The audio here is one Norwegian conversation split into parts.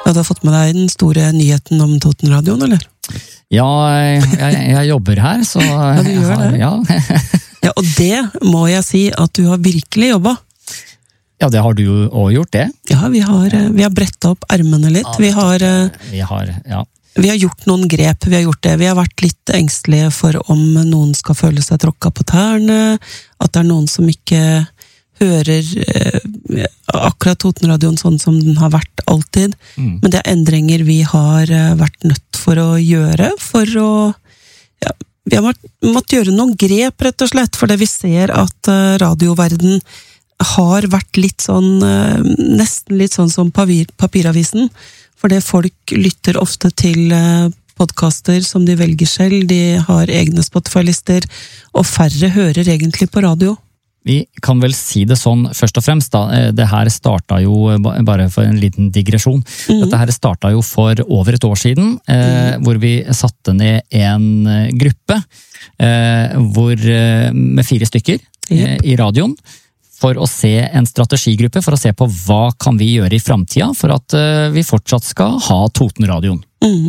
Ja, du har fått med deg den store nyheten om Totenradioen, eller? Ja, jeg jobber her, så ja, du gjør det. Ja. Ja, og det må jeg si at du har virkelig jobbet. Ja, det har du jo også gjort det. Ja, vi har brettet opp ermene litt. Ja, Vi har gjort noen grep, vi har vært litt engstelige for om noen skal føle seg tråkket på tærne, at det er noen som ikke hører akkurat Totenradioen sånn som den har vært alltid, men det er endringer vi har vært nødt for å gjøre, vi har måttet gjøre noen grep rett og slett, fordi vi ser at radioverden har vært litt sånn, nesten litt sånn som papiravisen, fordi folk lytter ofte til podcaster som de velger selv, de har egne Spotify-lister, og færre hører egentlig på radio. Vi kan vel si det sånn, først og fremst da, det her startet jo, bare for en liten digresjon, dette her startet jo for over et år siden, hvor vi satte ned en gruppe, med 4 stykker i radioen, for å se en strategigruppe, for å se på hva kan vi gjøre i fremtiden, for at vi fortsatt skal ha Totenradioen.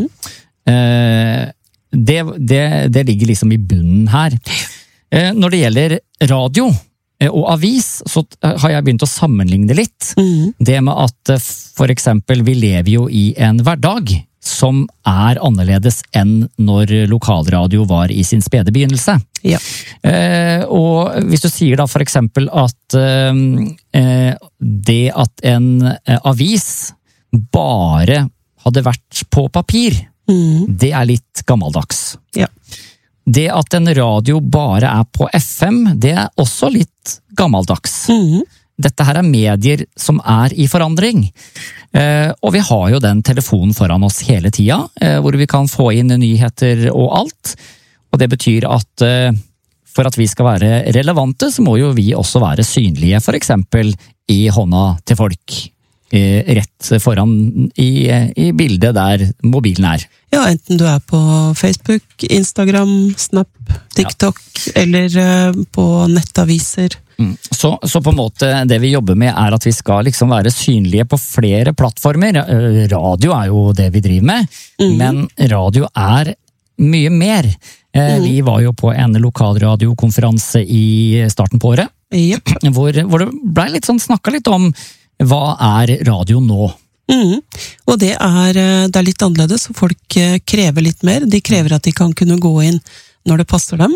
Det ligger liksom i bunnen her. Når det gjelder radio, og avis, så har jeg begynt å sammenligne litt. Det med at for eksempel vi lever jo i en hverdag som er annerledes enn når lokalradio var i sin spede begynnelse. Ja. Og hvis du sier da for eksempel at det at en avis bare hadde vært på papir, det er litt gammeldags. Ja. Det at en radio bare er på FM, det er også litt gammeldags. Dette her er medier som er i forandring. Og vi har jo den telefonen foran oss hele tiden, hvor vi kan få inn nyheter og alt. Og det betyr at for at vi skal være relevante, så må jo vi også være synlige, for eksempel i hånda til folk. Rett foran i bildet der mobilen er. Ja, enten du er på Facebook, Instagram, Snap, TikTok, eller på nettaviser. Så på en måte det vi jobber med er at vi skal liksom være synlige på flere plattformer. Radio er jo det vi driver med, men radio er mye mer. Vi var jo på en lokalradiokonferanse i starten på året, hvor det ble litt sånn, snakket litt om hva er radio nå? Og det er litt annerledes, og folk krever litt mer. De krever at de kan kunne gå inn når det passer dem.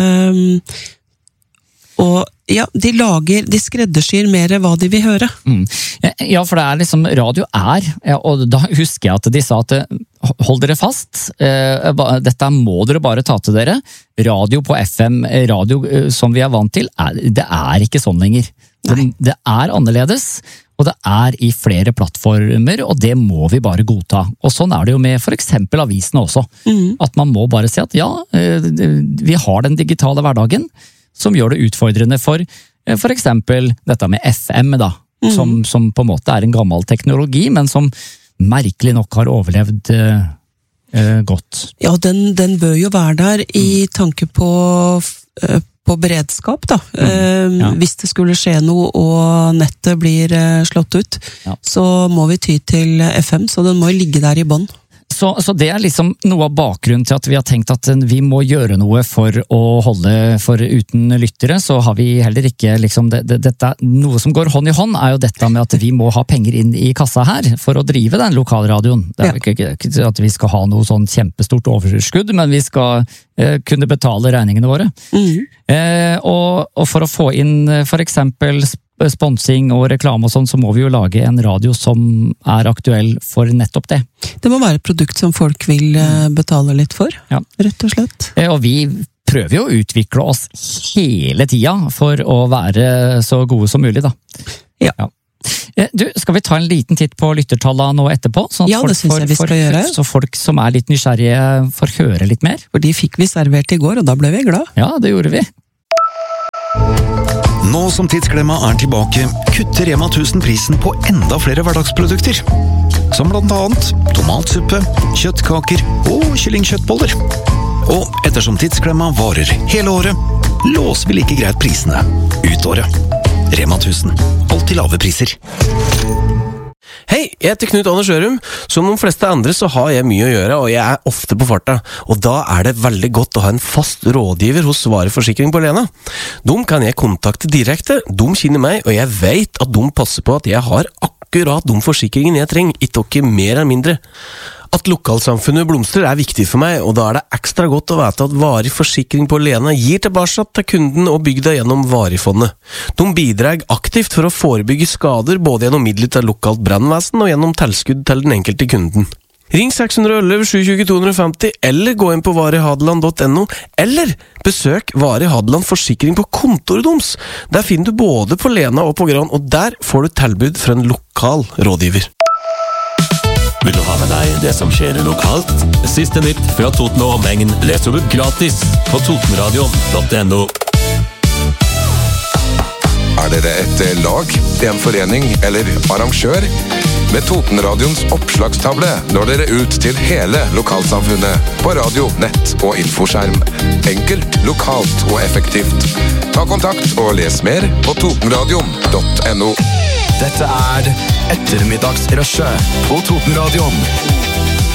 Og ja, de skreddersyr mer hva de vil høre. Ja, for det er liksom, radio er, og da husker jeg at de sa at hold dere fast, dette må dere bare ta til dere. Radio på FM, radio som vi er vant til, det er ikke sånn lenger. Det er annerledes, og det er i flere plattformer, og det må vi bare godta. Og sånn er det jo med for eksempel avisene også. At man må bare si at ja, vi har den digitale hverdagen, som gjør det utfordrende for eksempel dette med FM da, som på en måte er en gammel teknologi, men som merkelig nok har overlevd godt. Ja, den bør jo være der i tanke på beredskap da. Hvis det skulle skje noe og nettet blir slått ut, så må vi ty til FM, så den må jo ligge der i bånd. Så det er liksom noe av bakgrunnen til at vi har tenkt at vi må gjøre noe for å holde, for uten lyttere, så har vi heller ikke liksom, dette, noe som går hånd i hånd er jo dette med at vi må ha penger inn i kassa her for å drive den lokalradioen. Det er ikke at vi skal ha noe sånn kjempestort overskudd, men vi skal kunne betale regningene våre. Og for å få inn for eksempel sponsing og reklame og sånn, så må vi jo lage en radio som er aktuell for nettopp det. Det må være et produkt som folk vil betale litt for, rett og slett. Og vi prøver jo å utvikle oss hele tiden for å være så gode som mulig da. Ja. Du, skal vi ta en liten titt på lyttertallene nå etterpå? Sånn at det synes jeg vi skal gjøre. Så folk som er litt nysgjerrige får høre litt mer. For de fikk vi servert i går, og da ble vi glad. Ja, det gjorde vi. Nå som Tidsklemma er tilbake, kutter Rema 1000 prisen på enda flere hverdagsprodukter. Som blant annet tomatsuppe, kjøttkaker og kyllingkjøttboller. Og ettersom Tidsklemma varer hele året, låser vi like greit prisene ut året. Rema 1000, alltid lave priser. Hei, jeg heter Knut Anders Ørum. Som de fleste andre så har jeg mye å gjøre, og jeg ofte på farta. Og da det veldig godt å ha en fast rådgiver hos Svare Forsikring på Lena. De kan jeg kontakte direkte, de kjenner meg, og jeg vet at de passer på at jeg har akkurat de forsikringene jeg trenger, ikke mer eller mindre. At lokalsamfunnet blomstrer viktig for meg, og da det ekstra godt å vite at Varig Forsikring på Lena gir tilbake til kunden og bygda gjennom Varifondet. De bidrar aktivt for å forebygge skader, både gjennom midler til lokalt brannvesen og gjennom tilskudd til den enkelte kunden. Ring 611-720-250, eller gå inn på varihadeland.no, eller besøk Vari Hadeland Forsikring på kontoret deres. Der finner du både på Lena og på Gran, og der får du tilbud fra en lokal rådgiver. Vil du ha med deg det som skjer lokalt? Siste nytt fra Toten og omegn leser du gratis på totenradion.no. Dere et lag, en forening eller arrangør? Med Totenradions oppslagstavle når dere ut til hele lokalsamfunnet på radio, nett og infoskjerm. Enkelt, lokalt og effektivt. Ta kontakt og les mer på totenradion.no. Dette ettermiddagsrushet på Totenradion.